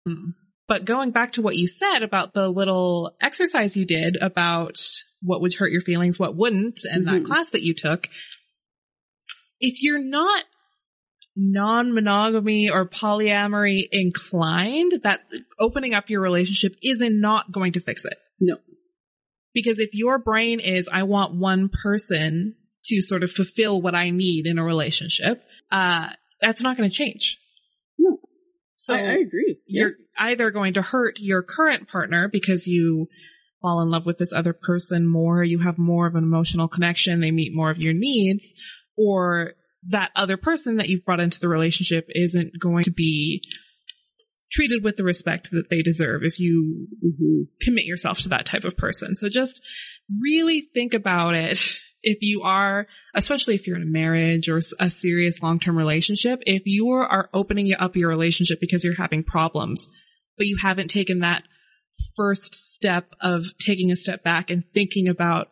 But going back to what you said about the little exercise you did about what would hurt your feelings, what wouldn't, and that class that you took, if you're not non-monogamy or polyamory inclined, that opening up your relationship not going to fix it. No. Because if your brain is, I want one person to sort of fulfill what I need in a relationship, that's not going to change. No. So I agree. You're either going to hurt your current partner because you fall in love with this other person more, you have more of an emotional connection, they meet more of your needs, or that other person that you've brought into the relationship isn't going to be treated with the respect that they deserve if you commit yourself to that type of person. So just really think about it. If you are, especially if you're in a marriage or a serious long-term relationship, if you are opening up your relationship because you're having problems, but you haven't taken that first step of taking a step back and thinking about,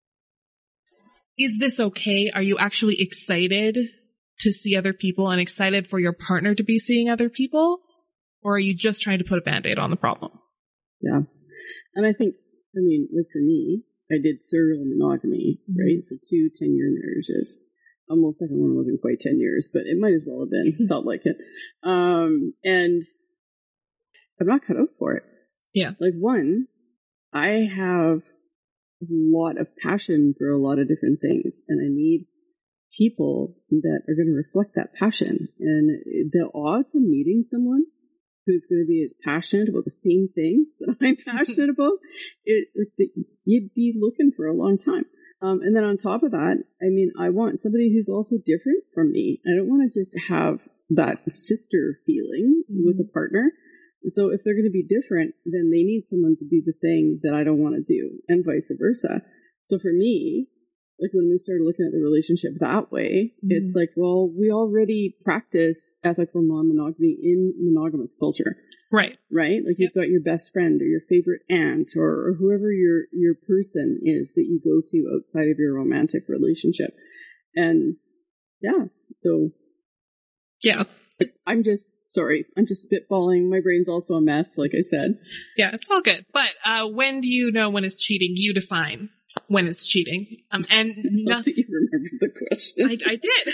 is this okay? Are you actually excited to see other people and excited for your partner to be seeing other people? Or are you just trying to put a Band-Aid on the problem? Yeah. And I think, like for me, I did serial monogamy, right? So 2 10-year marriages. The second one wasn't quite 10 years, but it might as well have been. Felt like it. And I'm not cut out for it. Yeah. Like one, I have a lot of passion for a lot of different things, and I need people that are going to reflect that passion. And the odds of meeting someone who's going to be as passionate about the same things that I'm passionate about, you'd be looking for a long time. And then on top of that, I want somebody who's also different from me. I don't want to just have that sister feeling with a partner. So if they're going to be different, then they need someone to do the thing that I don't want to do, and vice versa. So for me, like when we started looking at the relationship that way, it's like, well, we already practice ethical non-monogamy in monogamous culture. Right. Right? Like you've got your best friend or your favorite aunt or whoever your person is that you go to outside of your romantic relationship. And yeah, so. Yeah. I'm just spitballing. My brain's also a mess, like I said. Yeah, it's all good. But when do you know when it's cheating? You define when it's cheating. And nothing. You remember the question. I did.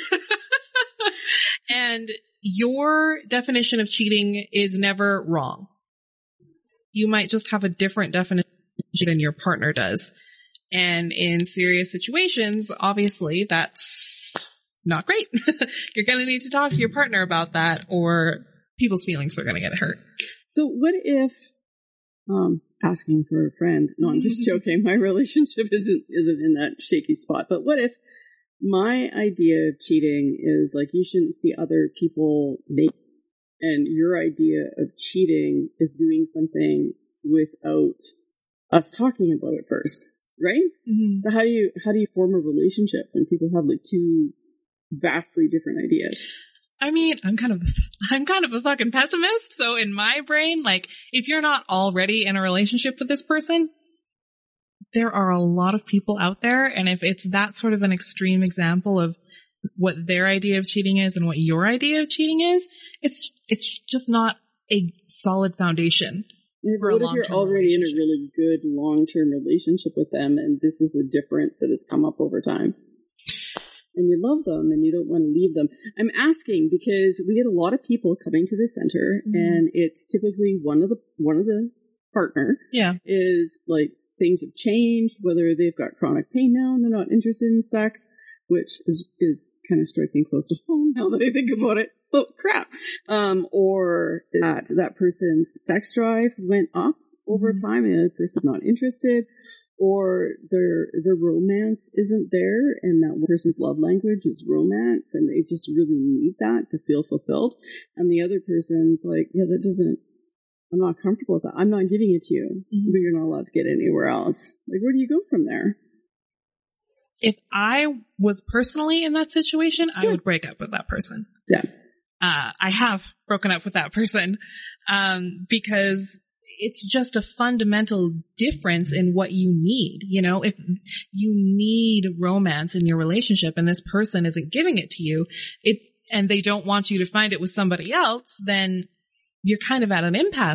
And your definition of cheating is never wrong. You might just have a different definition than your partner does. And in serious situations, obviously, that's not great. You're going to need to talk to your partner about that, or people's feelings are going to get hurt. So what if, asking for a friend, no, I'm just joking. My relationship isn't in that shaky spot, but what if my idea of cheating is like, you shouldn't see other people naked, and your idea of cheating is doing something without us talking about it first, right? Mm-hmm. So how do you form a relationship when people have like two vastly different ideas? I'm kind of a fucking pessimist. So in my brain, like, if you're not already in a relationship with this person, there are a lot of people out there. And if it's that sort of an extreme example of what their idea of cheating is and what your idea of cheating is, it's just not a solid foundation. For what if you're already in a really good long-term relationship with them and this is a difference that has come up over time? And you love them and you don't want to leave them. I'm asking because we get a lot of people coming to the center, and it's typically one of the partner is like, things have changed, whether they've got chronic pain now and they're not interested in sex, which is kind of striking close to home now that I think about it. Oh crap. Or that person's sex drive went up over time and the other person's not interested, or their romance isn't there and that person's love language is romance and they just really need that to feel fulfilled. And the other person's like, I'm not comfortable with that. I'm not giving it to you, but you're not allowed to get anywhere else. Like, where do you go from there? If I was personally in that situation, I would break up with that person. Yeah. I have broken up with that person, because it's just a fundamental difference in what you need. You know, if you need romance in your relationship and this person isn't giving it to you, and they don't want you to find it with somebody else, then you're kind of at an impasse